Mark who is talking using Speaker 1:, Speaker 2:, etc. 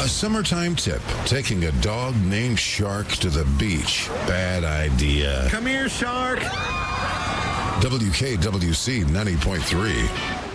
Speaker 1: summertime tip. Taking a dog named Shark to the beach. Bad idea.
Speaker 2: Come here, Shark.
Speaker 1: WKWC 90.3.